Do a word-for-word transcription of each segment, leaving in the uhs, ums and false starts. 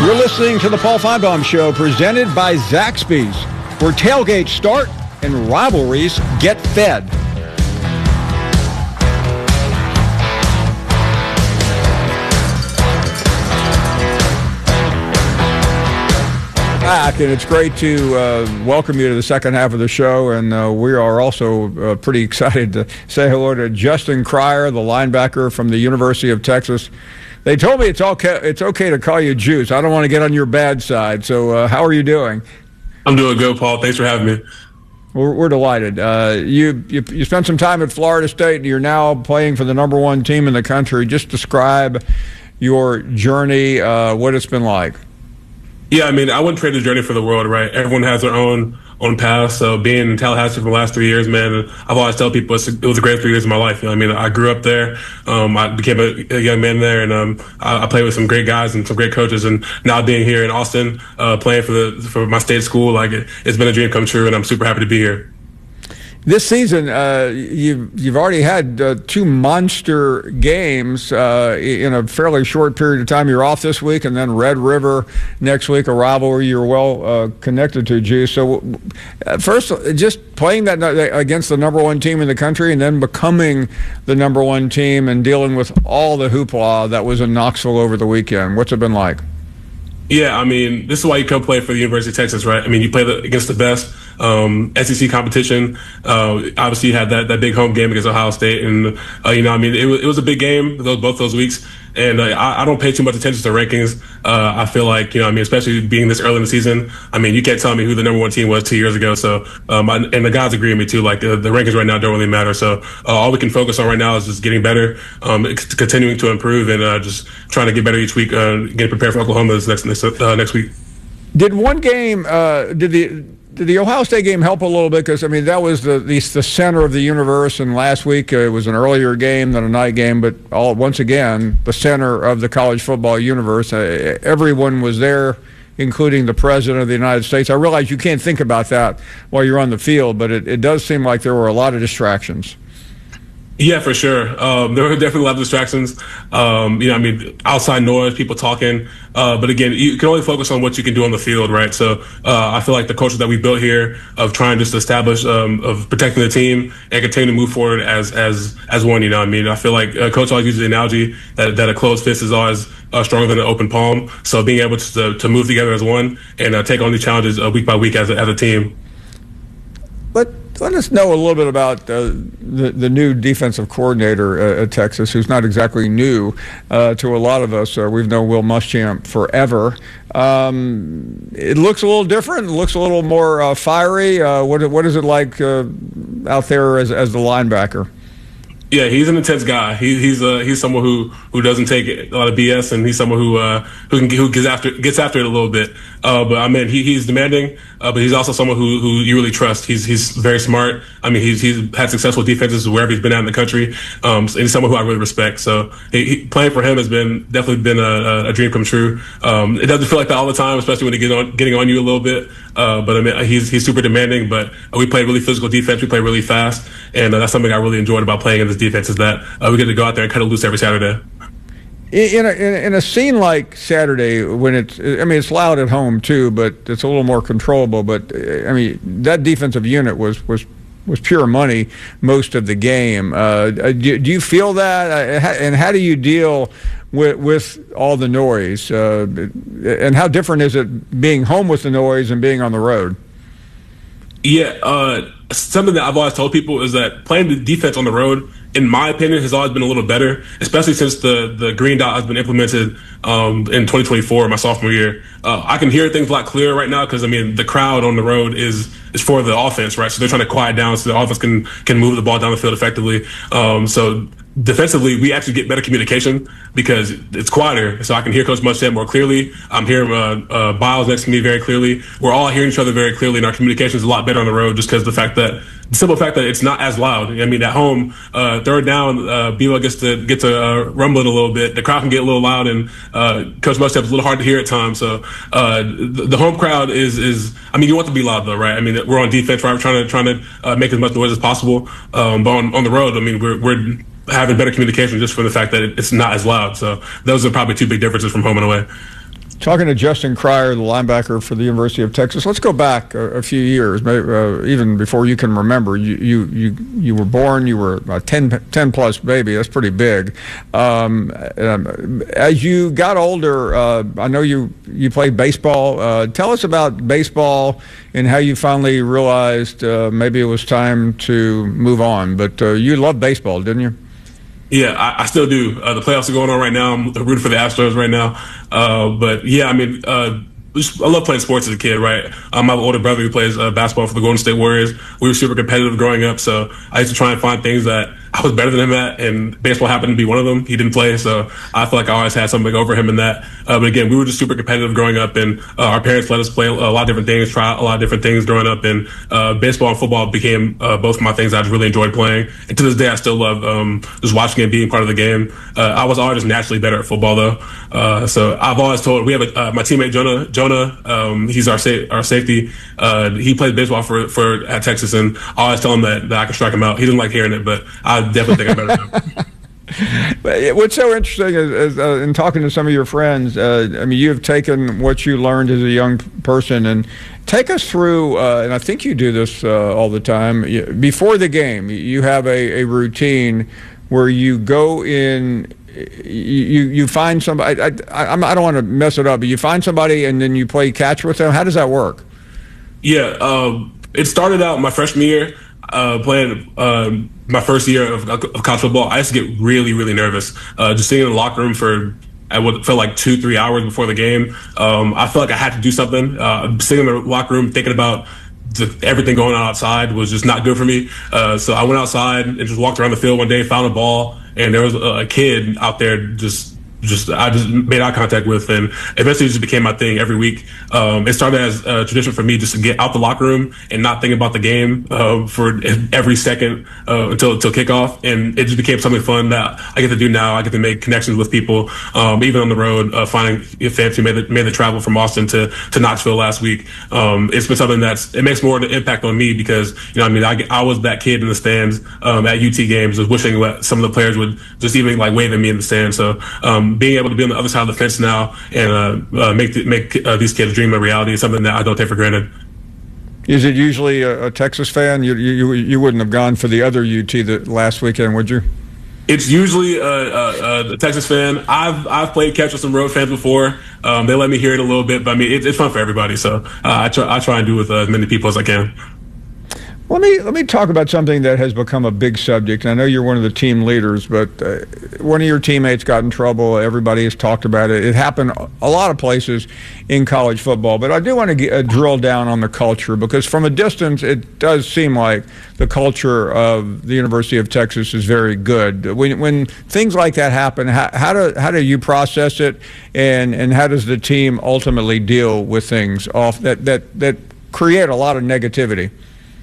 You're listening to the Paul Finebaum Show, presented by Zaxby's, where tailgates start and rivalries get fed. Back, and it's great to uh, welcome you to the second half of the show, and uh, we are also uh, pretty excited to say hello to Justin Cryer, the linebacker from the University of Texas. They told me it's okay, it's okay to call you Juice. I don't want to get on your bad side, so uh, how are you doing? I'm doing good, Paul. Thanks for having me. We're, we're delighted. Uh, you, you you spent some time at Florida State, and you're now playing for the number one team in the country. Just describe your journey, uh, what it's been like. Yeah, I mean, I wouldn't trade the journey for the world, right? Everyone has their own own path. So being in Tallahassee for the last three years, man, I've always tell people it's, it was a great three years of my life. You know, I mean, I grew up there. Um, I became a, a young man there, and um, I, I played with some great guys and some great coaches. And now being here in Austin, uh, playing for the for my state school, like it, it's been a dream come true, and I'm super happy to be here. This season, uh, you've, you've already had uh, two monster games uh, in a fairly short period of time. You're off this week, and then Red River next week, a rivalry you're well uh, connected to, G. So uh, first, just playing that against the number one team in the country and then becoming the number one team and dealing with all the hoopla that was in Knoxville over the weekend. What's it been like? Yeah, I mean, this is why you come play for the University of Texas, right? I mean, you play the, against the best um, S E C competition. Uh, obviously, you had that, that big home game against Ohio State, and uh, you know, I mean, it was it was a big game those both those weeks. And uh, I, I don't pay too much attention to rankings. Uh, I feel like, you know, I mean, especially being this early in the season, I mean, you can't tell me who the number one team was two years ago. So, um, I, and the guys agree with me too. Like the, the rankings right now don't really matter. So, uh, all we can focus on right now is just getting better, um, continuing to improve, and uh, just trying to get better each week, uh, getting prepared for Oklahoma this next next, uh, next week. Did one game? Uh, did the Did the Ohio State game help a little bit? Because, I mean, that was the, the the center of the universe, and last week uh, it was an earlier game than a night game, but all once again, the center of the college football universe. Uh, everyone was there, including the President of the United States. I realize you can't think about that while you're on the field, but it, it does seem like there were a lot of distractions. Yeah, for sure. Um, there were definitely a lot of distractions. Um, you know, I mean, outside noise, people talking. Uh, but again, you can only focus on what you can do on the field, right? So uh, I feel like the culture that we built here of trying just to establish, um, of protecting the team and continue to move forward as as as one. You know, I mean, I feel like uh, Coach always uses the analogy that that a closed fist is always uh, stronger than an open palm. So being able to to move together as one and uh, take on these challenges uh, week by week as a, as a team. But let us know a little bit about uh, the, the new defensive coordinator uh, at Texas, who's not exactly new uh, to a lot of us. Uh, we've known Will Muschamp forever. Um, it looks a little different. It looks a little more uh, fiery. Uh, what, what is it like uh, out there as, as the linebacker? Yeah, he's an intense guy. He, he's uh, he's someone who, who doesn't take a lot of B S, and he's someone who uh, who can who gets after gets after it a little bit. Uh, but I mean, he he's demanding, uh, but he's also someone who, who you really trust. He's he's very smart. I mean, he's he's had successful defenses wherever he's been at in the country. Um, and he's someone who I really respect. So he, he, playing for him has been definitely been a, a dream come true. Um, it doesn't feel like that all the time, especially when they get on getting on you a little bit. Uh, but I mean, he's he's super demanding. But we play really physical defense. We play really fast, and uh, that's something I really enjoyed about playing in this defense is that uh, we get to go out there and cut it loose every Saturday. In a, in a scene like Saturday, when it's, I mean, it's loud at home too, but it's a little more controllable. But I mean, that defensive unit was was was pure money most of the game. Uh, do, do you feel that? And how do you deal with with all the noise? Uh, and how different is it being home with the noise and being on the road? Yeah, uh, something that I've always told people is that playing the defense on the road, in my opinion, has always been a little better, especially since the, the green dot has been implemented um, in twenty twenty-four, my sophomore year. Uh, I can hear things a lot clearer right now because, I mean, the crowd on the road is is for the offense, right? So they're trying to quiet down so the offense can can move the ball down the field effectively. Um, so defensively, we actually get better communication because it's quieter, so I can hear Coach Muschamp more clearly. I'm hearing uh, uh, Biles next to me very clearly. We're all hearing each other very clearly, and our communication is a lot better on the road just because the fact that the simple fact that it's not as loud. I mean, at home, uh, third down, uh, B Y U gets to get to uh, rumble it a little bit. The crowd can get a little loud, and uh, Coach Muschamp is a little hard to hear at times. So uh, the, the home crowd is is. I mean, you want to be loud though, right? I mean, we're on defense, right? We're trying to trying to uh, make as much noise as possible. Um, but on, on the road, I mean, we're we're having better communication just for the fact that it's not as loud. So those are probably two big differences from home and away. Talking to Justin Cryer, the linebacker for the University of Texas. Let's go back a, a few years, maybe, uh, even before you can remember. You you you, you were born. You were a ten, ten plus baby. That's pretty big. Um, um, as you got older, uh, I know you you played baseball. Uh, tell us about baseball and how you finally realized uh, maybe it was time to move on. But uh, you loved baseball, didn't you? Yeah, I, I still do. Uh, the playoffs are going on right now. I'm rooting for the Astros right now. Uh, but yeah, I mean, uh, I love playing sports as a kid, right? Um, I have an older brother who plays uh, basketball for the Golden State Warriors. We were super competitive growing up, so I used to try and find things that I was better than him at, and baseball happened to be one of them. He didn't play, so I feel like I always had something over him in that. Uh, but again, we were just super competitive growing up, and uh, our parents let us play a lot of different things, try a lot of different things growing up, and uh, baseball and football became uh, both of my things I just really enjoyed playing. And to this day, I still love um, just watching it, being part of the game. Uh, I was always just naturally better at football, though. Uh, so I've always told, we have a, uh, my teammate Jonah, Jonah, um, he's our sa- our safety. Uh, he played baseball for for at Texas, and I always tell him that, that I can strike him out. He doesn't like hearing it, but I definitely think I'm better than him. But what's so interesting is, is uh, in talking to some of your friends, uh, I mean, you have taken what you learned as a young person and take us through, uh, and I think you do this uh, all the time, before the game, you have a, a routine where you go in, you you find somebody, I, I, I don't want to mess it up, but you find somebody and then you play catch with them. How does that work? Yeah, um, it started out my freshman year. Uh, playing uh, my first year of, of college football, I used to get really, really nervous. Uh, just sitting in the locker room for, I would feel like two, three hours before the game. Um, I felt like I had to do something. Uh, sitting in the locker room thinking about the, everything going on outside was just not good for me. Uh, so I went outside and just walked around the field one day, found a ball, and there was a, a kid out there just just I just made eye contact with, and eventually it just became my thing every week. Um, it started as a tradition for me just to get out the locker room and not think about the game uh, for every second uh, until until kickoff, and it just became something fun that I get to do now. I get to make connections with people, um, even on the road, uh, finding fans who made the, made the travel from Austin to, to Knoxville last week. Um, it's been something that's, it makes more of an impact on me because, you know, I mean, I, I was that kid in the stands um, at U T games, was wishing that some of the players would just even like wave at me in the stands. So um, being able to be on the other side of the fence now and uh, uh, make the, make uh, these kids dream a reality is something that I don't take for granted. Is it usually a, a Texas fan? You, you you wouldn't have gone for the other U T that last weekend, would you? It's usually a, a, a Texas fan. I've I've played catch with some road fans before. Um, they let me hear it a little bit, but I mean it, it's fun for everybody. So uh, I try I try and do with uh, as many people as I can. Let me let me talk about something that has become a big subject. I know you're one of the team leaders, but uh, one of your teammates got in trouble. Everybody has talked about it. It happened a lot of places in college football. But I do want to get, uh, drill down on the culture, because from a distance, it does seem like the culture of the University of Texas is very good. When when things like that happen, how, how do how do you process it, and and how does the team ultimately deal with things off that that that create a lot of negativity?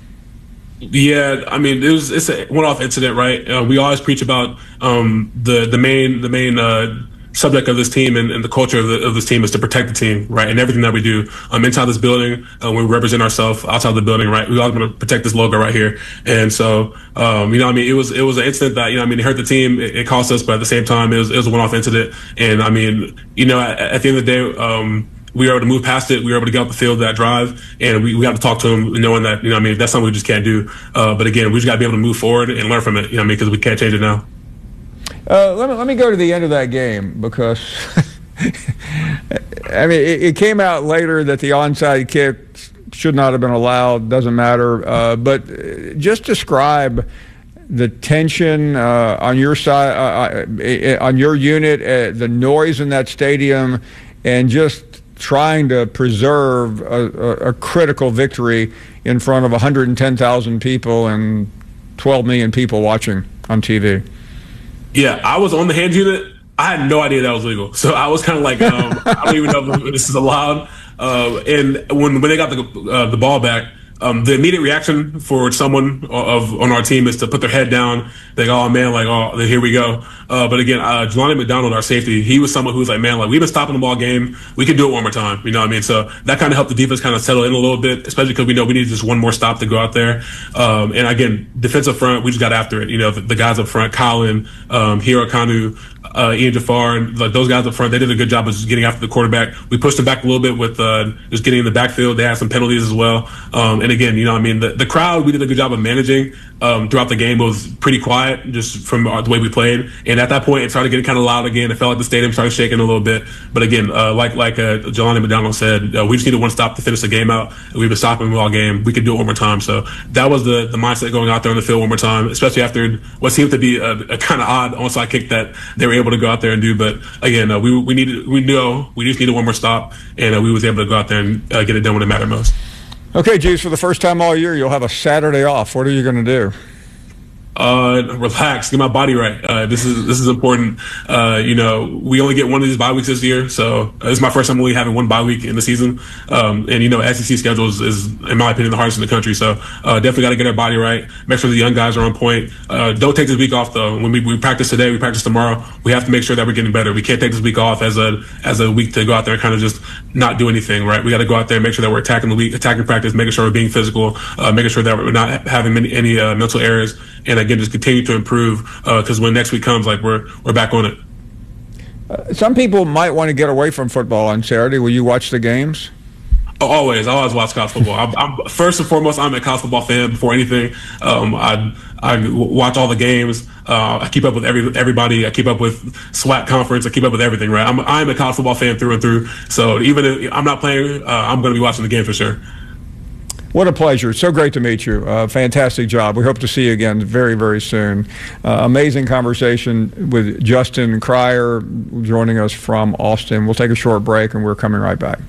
Yeah, I mean, it was it's a one-off incident, right? Uh, we always preach about um, the the main the main uh, subject of this team and, and the culture of, the, of this team is to protect the team, right? And everything that we do um, inside this building, uh, when we represent ourselves outside the building, right? We always want to protect this logo right here. And so, um, you know, I mean, it was it was an incident that, you know, I mean, it hurt the team, it, it cost us, but at the same time, it was it was a one-off incident. And I mean, you know, at, at the end of the day, um, we were able to move past it. We were able to get off the field that drive, and we, we have to talk to him, knowing that, you know, I mean, that's something we just can't do. Uh, but again, we just got to be able to move forward and learn from it, you know, I mean, because we can't change it now. Uh, let me let me go to the end of that game, because I mean, it, it came out later that the onside kick should not have been allowed. Doesn't matter, uh, but just describe the tension uh, on your side, uh, on your unit, uh, the noise in that stadium, and just trying to preserve a, a, a critical victory in front of one hundred ten thousand people and twelve million people watching on T V. Yeah, I was on the hand unit. I had no idea that was legal. So I was kind of like, um, I don't even know if this is allowed. Uh, and when when they got the uh, the ball back, Um, the immediate reaction for someone of on our team is to put their head down, think, "Oh man, like, oh, here we go." Uh, but again, uh, Jelani McDonald, our safety, he was someone who was like, "Man, like, we've been stopping the ball game. We can do it one more time." You know what I mean? So that kind of helped the defense kind of settle in a little bit, especially because we know we need just one more stop to go out there. Um, and again, defensive front, we just got after it. You know, the, the guys up front, Colin, um, Hiro Kanu, uh, Ian Jafar, and like those guys up front, they did a good job of just getting after the quarterback. We pushed them back a little bit with uh, just getting in the backfield. They had some penalties as well. Um, and again, you know, I mean, the, the crowd, we did a good job of managing um, throughout the game. It was pretty quiet just from our, the way we played. And at that point, it started getting kind of loud again. It felt like the stadium started shaking a little bit. But again, uh, like like uh, Jelani McDonald said, uh, we just needed one stop to finish the game out. We've been stopping them all game. We could do it one more time. So that was the, the mindset going out there on the field one more time, especially after what seemed to be a, a kind of odd onside kick that they were able to go out there and do. But again, uh, we we needed we knew we just needed one more stop, and uh, we was able to go out there and uh, get it done when it mattered most. Okay, Jeeves, for the first time all year, you'll have a Saturday off. What are you going to do? Uh, relax, get my body right. Uh, this is this is important. Uh, you know, we only get one of these bye weeks this year, so uh, this is my first time only having one bye week in the season. Um, and you know, S E C schedule is, is, in my opinion, the hardest in the country. So uh, definitely got to get our body right. Make sure the young guys are on point. Uh, don't take this week off though. When we, we practice today, we practice tomorrow. We have to make sure that we're getting better. We can't take this week off as a as a week to go out there and kind of just not do anything. Right? We got to go out there and make sure that we're attacking the week, attacking practice, making sure we're being physical, uh, making sure that we're not having many, any uh, mental errors. And again, just continue to improve because uh, when next week comes, like we're we're back on it. Uh, some people might want to get away from football on Saturday. Will you watch the games? Oh, always, I always watch college football. I'm, I'm, first and foremost, I'm a college football fan before anything. Um, I I watch all the games. Uh, I keep up with every everybody. I keep up with SWAC conference. I keep up with everything. Right? I'm I'm a college football fan through and through. So even if I'm not playing, uh, I'm going to be watching the game for sure. What a pleasure. So great to meet you. Uh, fantastic job. We hope to see you again very, very soon. Uh, amazing conversation with Justin Cryer joining us from Austin. We'll take a short break, and we're coming right back.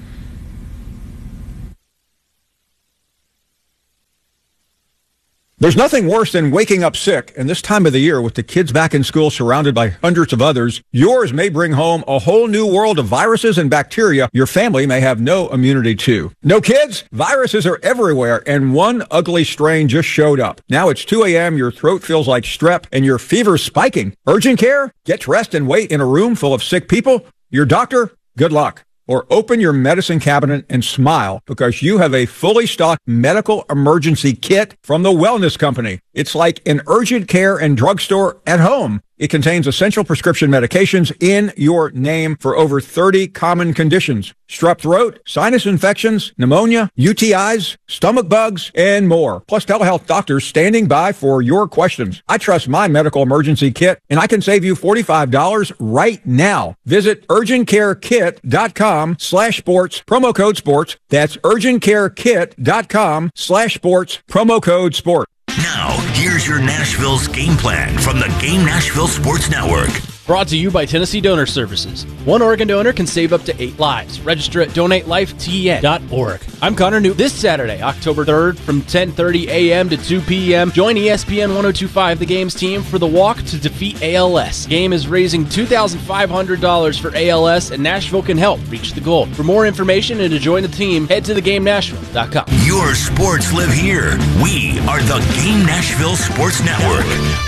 There's nothing worse than waking up sick, and this time of the year with the kids back in school surrounded by hundreds of others, yours may bring home a whole new world of viruses and bacteria your family may have no immunity to. No kids? Viruses are everywhere, and one ugly strain just showed up. Now it's two a.m., your throat feels like strep, and your fever's spiking. Urgent care? Get dressed and wait in a room full of sick people? Your doctor? Good luck. Or open your medicine cabinet and smile because you have a fully stocked medical emergency kit from the Wellness Company. It's like an urgent care and drugstore at home. It contains essential prescription medications in your name for over thirty common conditions. Strep throat, sinus infections, pneumonia, U T Is, stomach bugs, and more. Plus telehealth doctors standing by for your questions. I trust my medical emergency kit, and I can save you forty-five dollars right now. Visit urgentcarekit.com slash sports, promo code sports. That's urgentcarekit.com slash sports, promo code sports. Now, here's your Nashville's game plan from the Game Nashville Sports Network. Brought to you by Tennessee Donor Services. One organ donor can save up to eight lives. Register at donate life T N dot org. I'm Connor Newt. This Saturday, October third, from ten thirty a.m. to two p.m., join E S P N ten twenty-five The Game's team for the Walk to Defeat A L S. The game is raising two thousand five hundred dollars for A L S, and Nashville can help reach the goal. For more information and to join the team, head to the game nashville dot com. Your sports live here. We are the Game Nashville Sports Network.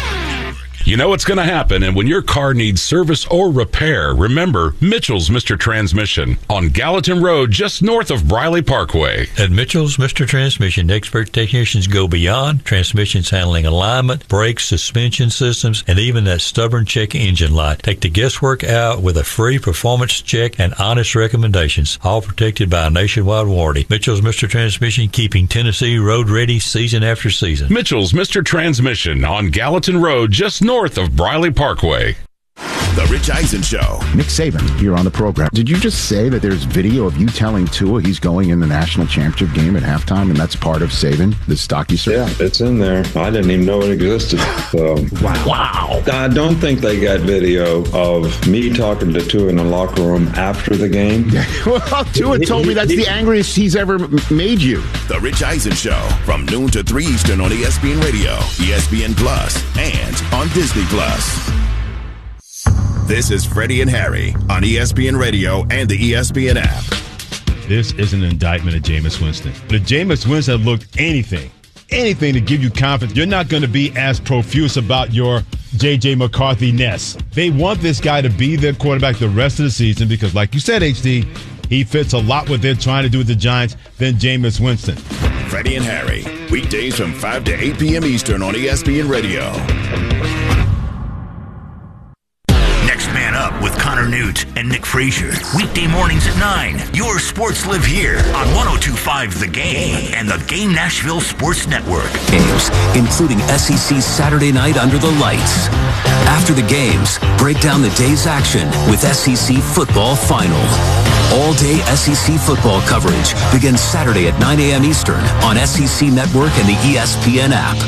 You know what's going to happen, and when your car needs service or repair, remember Mitchell's Mister Transmission on Gallatin Road, just north of Briley Parkway. At Mitchell's Mister Transmission, expert technicians go beyond transmissions handling alignment, brakes, suspension systems, and even that stubborn check engine light. Take the guesswork out with a free performance check and honest recommendations, all protected by a nationwide warranty. Mitchell's Mister Transmission, keeping Tennessee road ready season after season. Mitchell's Mister Transmission on Gallatin Road, just north north of Briley Parkway. The Rich Eisen Show. Nick Saban here on the program. Did you just say that there's video of you telling Tua he's going in the national championship game at halftime, and that's part of Saban, the stock you serve? Yeah, it's in there. I didn't even know it existed. So. Wow. Wow. I don't think they got video of me talking to Tua in the locker room after the game. Well, Tua told me that's the angriest he's ever made you. The Rich Eisen Show from noon to three Eastern on E S P N Radio, E S P N Plus, and on Disney Plus. This is Freddie and Harry on E S P N Radio and the E S P N app. This is an indictment of Jameis Winston. But if Jameis Winston looked anything, anything to give you confidence, you're not going to be as profuse about your J J McCarthy-ness. They want this guy to be their quarterback the rest of the season because, like you said, H D, he fits a lot what they're trying to do with the Giants than Jameis Winston. Freddie and Harry, weekdays from five to eight p.m. Eastern on E S P N Radio. and Nick Frazier. Weekday mornings at nine. Your sports live here on one oh two point five The Game and the Game Nashville Sports Network. Games, including S E C Saturday night under the lights. After the games, break down the day's action with S E C Football Final. All-day S E C football coverage begins Saturday at nine a.m. Eastern on S E C Network and the E S P N app.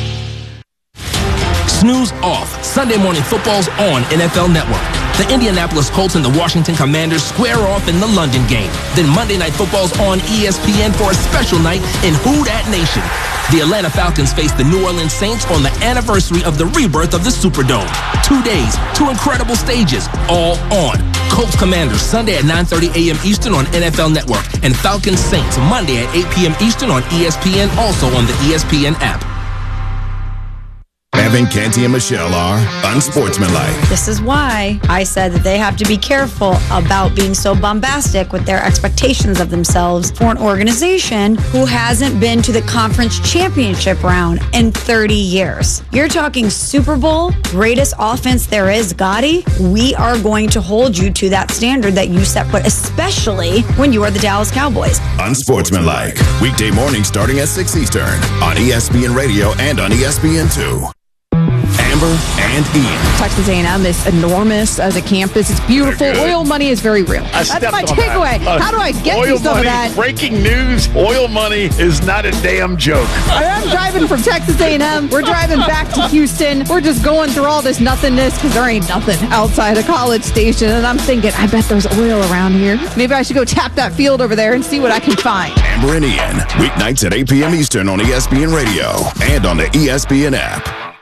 Snooze off. Sunday morning football's on N F L Network. The Indianapolis Colts and the Washington Commanders square off in the London game. Then Monday Night Football's on E S P N for a special night in Who Dat Nation. The Atlanta Falcons face the New Orleans Saints on the anniversary of the rebirth of the Superdome. Two days, two incredible stages, all on. Colts Commanders Sunday at nine thirty a.m. Eastern on N F L Network. And Falcons Saints Monday at eight p.m. Eastern on E S P N, also on the E S P N app. Evan, Canty, and Michelle are unsportsmanlike. This is why I said that they have to be careful about being so bombastic with their expectations of themselves for an organization who hasn't been to the conference championship round in thirty years. You're talking Super Bowl, greatest offense there is, Gotti. We are going to hold you to that standard that you set, but especially when you are the Dallas Cowboys. Unsportsmanlike. Weekday mornings starting at six Eastern on E S P N Radio and on E S P N two. Amber and Ian. Texas A and M is enormous as a campus. It's beautiful. Oil money is very real. I That's my takeaway. That. Uh, How do I get oil you some money, of that? Breaking news, oil money is not a damn joke. I'm driving from Texas A and M. We're driving back to Houston. We're just going through all this nothingness because there ain't nothing outside of College Station. And I'm thinking, I bet there's oil around here. Maybe I should go tap that field over there and see what I can find. Amber and Ian, weeknights at eight p.m. Eastern on E S P N Radio and on the E S P N app.